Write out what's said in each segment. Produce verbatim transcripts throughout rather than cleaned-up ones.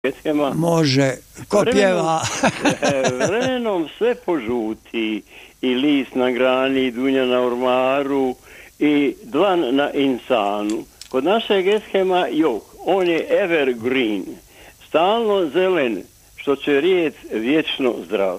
Schema. Može, ko pjeva? Vremenom sve požuti, i list na grani, i dunja na ormaru, i dlan na insanu. Kod našeg eshema jok, on je evergreen, stalno zelen, što će rijet vječno zdrav.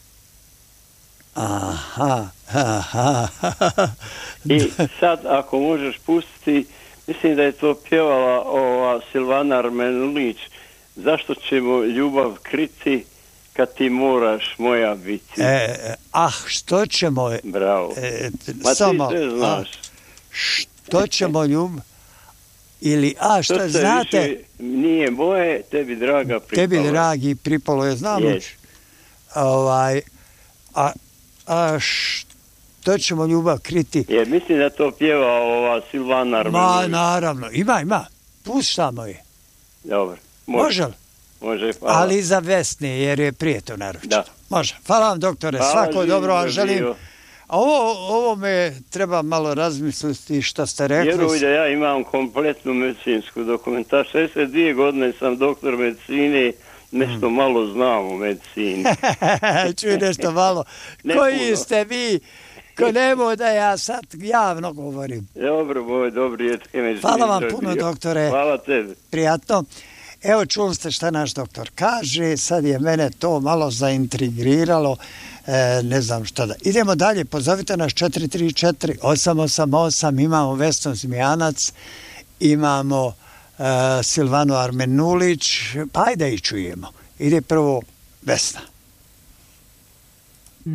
Aha, aha. I sad, ako možeš pustiti, mislim da je to pjevala ova Silvana Armenulić, zašto ćemo ljubav kriti kad ti moraš moja biti. E, ah, što ćemo... Bravo. E, Ma samo, ti sve znaš. A, što ćemo ljubav... Ili, a, što, što znate... Više nije moje, tebi draga pripalo. Tebi dragi pripalo je, znam yes. uč. Ovaj, a, a što ćemo ljubav kriti? Je, mislim da to pjeva ova Silvana Armenulić. Ma, naravno, ima, ima. Puštamo je. Dobro. Može. Može li? Može, hvala. Ali za Vesne, jer je prije to naročito. Da. Može. Hvala vam, doktore, hvala, svako živim, dobro vam želim. Bio. A ovo, ovo me treba malo razmisliti što ste rekli. Vjeruj da ja imam kompletnu medicinsku dokumentaciju. šezdeset dvije godine sam doktor medicine, nešto mm. malo znam o medicini. Čuj nešto malo. Ne Koji puno. ste vi? Ko nemo da ja sad javno govorim. Dobro, moj, dobri je. Hvala vam puno, bio. Doktore. Hvala tebi. Prijatno. Evo, čuli ste šta naš doktor kaže, sad je mene to malo zaintrigiralo, e, ne znam šta da. Idemo dalje, pozovite nas četiri tri četiri osam osam osam, imamo Vesnu Zmijanac, imamo e, Silvanu Armenulić, pa ajde i čujemo. Ide prvo Vesna.